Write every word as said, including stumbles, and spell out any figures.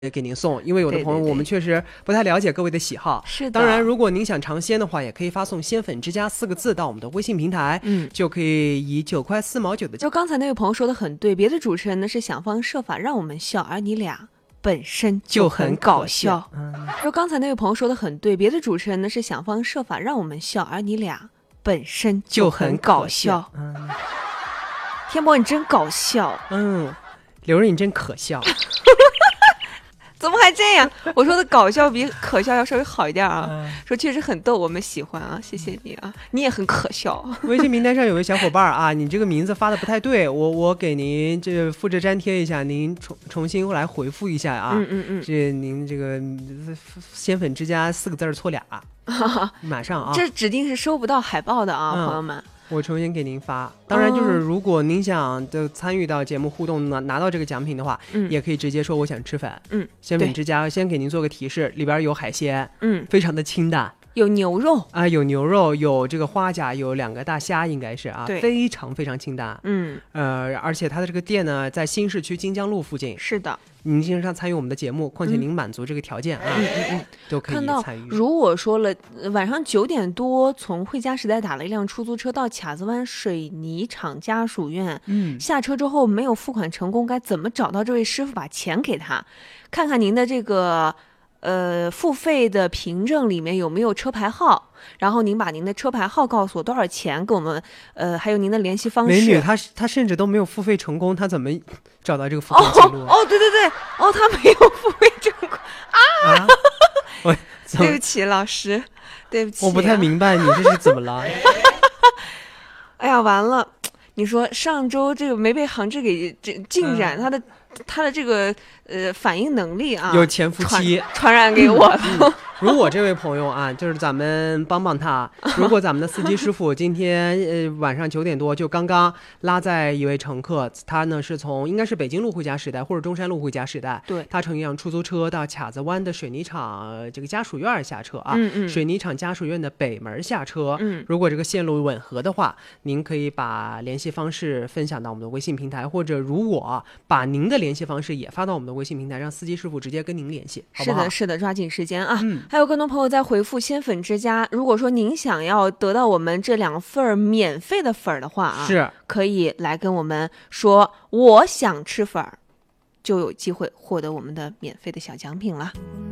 给您送，因为有的朋友我们确实不太了解各位的喜好。 是的， 当然如果您想尝鲜的话，也可以发送鲜粉之家四个字到我们的微信平台，嗯，就可以以九块四毛九的。 就刚才那位朋友说的很对，别的主持人呢是想方设法让我们笑，而你俩本身就很搞笑。嗯，就刚才那位朋友说的很对，别的主持人呢是想方设法让我们笑，而你俩本身就很搞笑。嗯，天博你真搞笑。 嗯，刘润你真可笑。 怎么还这样？我说的搞笑比可笑要稍微好一点啊。嗯、说确实很逗，我们喜欢啊，谢谢你啊，你也很可笑。 微信名单上有位小伙伴啊，你这个名字发的不太对，我我给您这复制粘贴一下，您重重新来回复一下啊。 嗯嗯嗯， 这您这个鲜粉之家四个字错俩，马上啊。 这指定是收不到海报的啊，嗯、朋友们。 我重新给您发，当然就是如果您想就参与到节目互动拿拿到这个奖品的话，嗯，也可以直接说我想吃粉，嗯，鲜粉之家先给您做个提示，里边有海鲜，嗯，非常的清淡， 有牛肉啊，有牛肉，有这个花甲，有两个大虾，应该是啊， 对， 非常非常清淡，嗯，呃，而且它的这个店呢在新市区金江路附近， 是的。 您经常参与我们的节目，况且您满足这个条件、嗯、啊，嗯嗯嗯，都可以参与。 如果说了晚上九点多从汇佳时代打了一辆出租车到卡子湾水泥厂家属院，嗯，下车之后没有付款成功，该怎么找到这位师傅把钱给他？看看您的这个呃付费的凭证里面有没有车牌号，然后您把您的车牌号告诉我多少钱，给我们呃还有您的联系方式。 美女，她她甚至都没有付费成功，她怎么找到这个付费记录？ 哦哦，对对对，哦，她没有付费成功啊！啊我对不起，老师，对不起、啊， 我不太明白你这是怎么了？ 哎呀，完了！你说上周这个没被杭志给这竟然他的、嗯、他的这个呃反应能力啊， 有潜伏期传, 传染给我了。嗯如果这位朋友啊，就是咱们帮帮他。如果咱们的司机师傅今天呃晚上九点多就刚刚拉载一位乘客，他呢是从应该是北京路汇佳时代或者中山路汇佳时代， 对， 他乘一辆出租车到卡子湾的水泥厂、呃、这个家属院下车啊， 嗯嗯， 水泥厂家属院的北门下车。嗯，如果这个线路吻合的话，您可以把联系方式分享到我们的微信平台，或者如果把您的联系方式也发到我们的微信平台，让司机师傅直接跟您联系，好不好？ 是的，是的，抓紧时间啊！ 嗯。 还有更多朋友在回复鲜粉之家，如果说您想要得到我们这两份免费的粉的话啊， 是可以来跟我们说我想吃粉，就有机会获得我们的免费的小奖品了。